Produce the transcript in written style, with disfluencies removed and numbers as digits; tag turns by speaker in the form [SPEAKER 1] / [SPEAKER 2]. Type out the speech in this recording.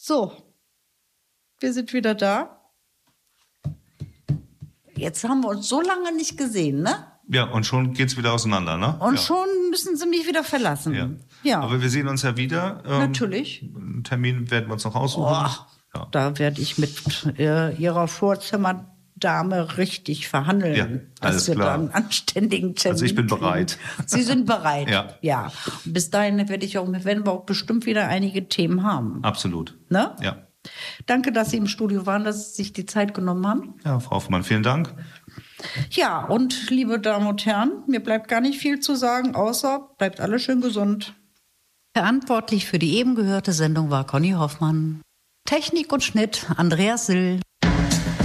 [SPEAKER 1] So, wir sind wieder da. Jetzt haben wir uns so lange nicht gesehen, ne?
[SPEAKER 2] Ja, und schon geht's wieder auseinander, ne?
[SPEAKER 1] Und schon müssen sie mich wieder verlassen. Ja.
[SPEAKER 2] Aber wir sehen uns ja wieder.
[SPEAKER 1] Natürlich.
[SPEAKER 2] Einen Termin werden wir uns noch aussuchen.
[SPEAKER 1] Da werde ich mit ihrer Vorzimmerdame richtig verhandeln, dass wir da einen anständigen Termin
[SPEAKER 2] Also ich bin bereit.
[SPEAKER 1] Sie sind bereit, ja. Und bis dahin werden wir auch bestimmt wieder einige Themen haben.
[SPEAKER 2] Absolut.
[SPEAKER 1] Ne?
[SPEAKER 2] Ja.
[SPEAKER 1] Danke, dass Sie im Studio waren, dass Sie sich die Zeit genommen haben.
[SPEAKER 2] Ja, Frau Hoffmann, vielen Dank.
[SPEAKER 1] Ja, und liebe Damen und Herren, mir bleibt gar nicht viel zu sagen, außer bleibt alle schön gesund.
[SPEAKER 3] Verantwortlich für die eben gehörte Sendung war Conny Hoffmann. Technik und Schnitt Andreas Sill.